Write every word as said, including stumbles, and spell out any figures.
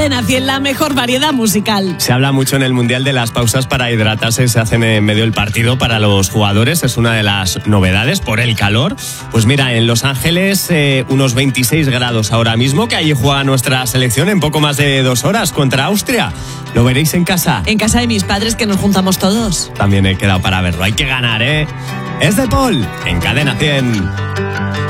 Cadena cien, la mejor variedad musical. Se habla mucho en el Mundial de las pausas para hidratarse, se hacen en medio del partido para los jugadores, es una de las novedades por el calor. Pues mira, en Los Ángeles eh, unos veintiséis grados ahora mismo, que allí juega nuestra selección en poco más de dos horas contra Austria. ¿Lo veréis en casa? En casa de mis padres, que nos juntamos todos. También he quedado para verlo, hay que ganar, ¿eh? Es de Paul, en Cadena cien.